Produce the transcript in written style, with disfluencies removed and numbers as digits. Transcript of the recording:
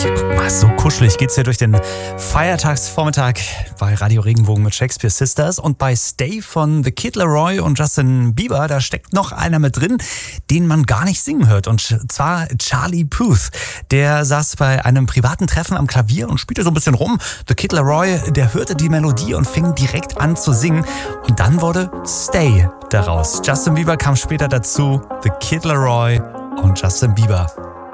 Guck mal, so kuschelig geht's hier durch den Feiertagsvormittag bei Radio Regenbogen mit Shakespeare Sisters. Und bei Stay von The Kid Laroi und Justin Bieber, da steckt noch einer mit drin, den man gar nicht singen hört. Und zwar Charlie Puth. Der saß bei einem privaten Treffen am Klavier und spielte so ein bisschen rum. The Kid Laroi, der hörte die Melodie und fing direkt an zu singen. Und dann wurde Stay daraus. Justin Bieber kam später dazu. The Kid Laroi und Justin Bieber.